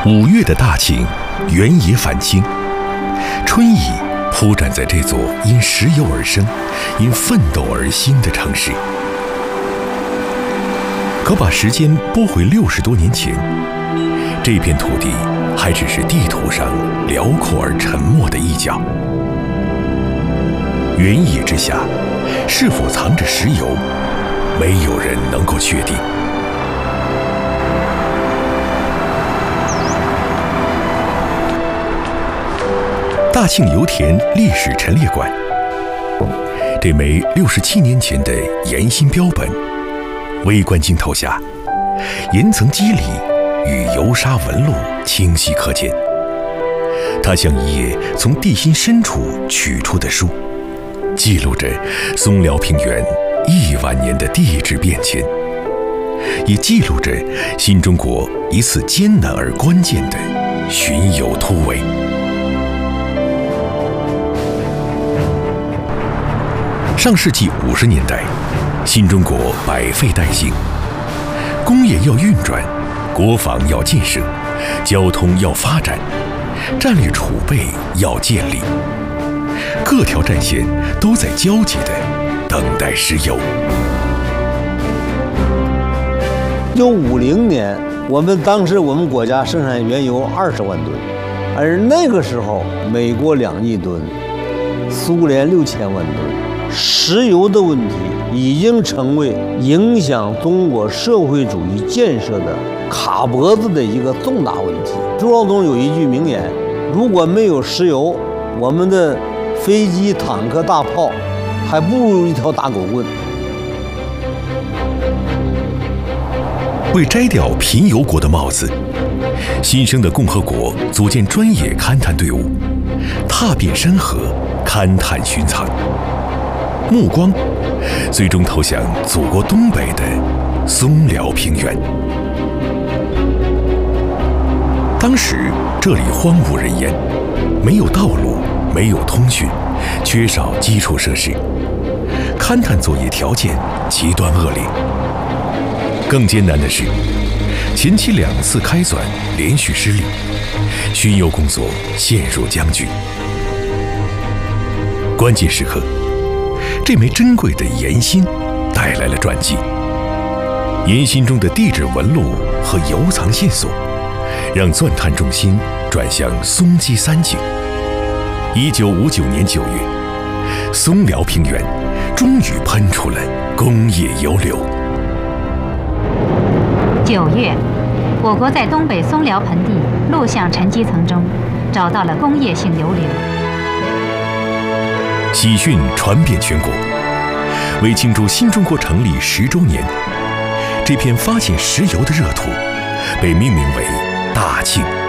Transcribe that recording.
5月的大庆，原野返青，春意铺展在这座因石油而生、因奋斗而兴的城市。可把时间拨回60多年前，这片土地还只是地图上辽阔而沉默的一角。原野之下，是否藏着石油，没有人能够确定。大庆油田历史陈列馆，这枚67年前的岩心标本，微观镜头下，岩层肌理与油砂纹路清晰可见。它像一页从地心深处取出的书，记录着松辽平原1万年的地质变迁，也记录着新中国一次艰难而关键的寻油突围。上世纪50年代，新中国百废待兴，工业要运转，国防要建设，交通要发展，战略储备要建立，各条战线都在焦急地等待石油。 1950年，当时我们国家生产原油20万吨，而那个时候美国2亿吨，苏联6000万吨。石油的问题已经成为影响中国社会主义建设的卡脖子的一个重大问题。朱老总有一句名言：如果没有石油，我们的飞机、坦克、大炮还不如一条大狗棍。 为摘掉贫油国的帽子，新生的共和国组建专业勘探队伍，踏遍山河，勘探寻藏。目光最终投向祖国东北的松辽平原。当时这里荒无人烟，没有道路，没有通讯，缺少基础设施，勘探作业条件极端恶劣。更艰难的是，前期2次开钻连续失利，寻油工作陷入僵局。关键时刻，这枚珍贵的岩心带来了转机。岩心中的地质纹路和油藏线索，让钻探重心转向松基3井。1959年9月，松辽平原终于喷出了工业油流。 9月，我国在东北松辽盆地陆相沉积层中找到了工业性油流。 喜讯传遍全国。为庆祝新中国成立10周年，这片发现石油的热土被命名为大庆。